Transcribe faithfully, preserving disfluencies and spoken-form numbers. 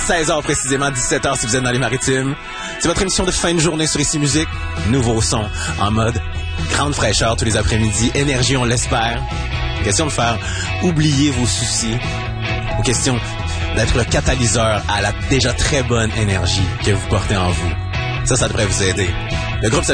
seize heures précisément, dix-sept heures si vous êtes dans les Maritimes. C'est votre émission de fin de journée sur Ici Musique. Nouveau son en mode grande fraîcheur tous les après-midi. Énergie, on l'espère. Question de faire oublier vos soucis. Ou question d'être le catalyseur à la déjà très bonne énergie que vous portez en vous. Ça, ça devrait vous aider. Le groupe s'appelle